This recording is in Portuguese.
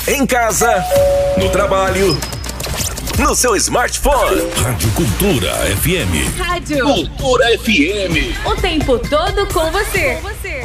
Em casa, no trabalho, no seu smartphone. Rádio Cultura FM. Rádio Cultura FM. O tempo todo com você.